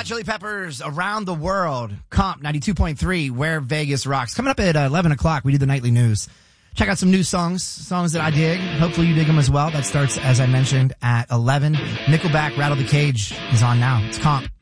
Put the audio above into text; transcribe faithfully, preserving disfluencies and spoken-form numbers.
Chili Peppers Around the World. Comp ninety-two point three, Where Vegas Rocks. Coming up at uh, eleven o'clock, we do the nightly news. Check out some new songs, songs that I dig. Hopefully you dig them as well. That starts, as I mentioned, at eleven. Nickelback, Rattle the Cage is on now. It's Comp.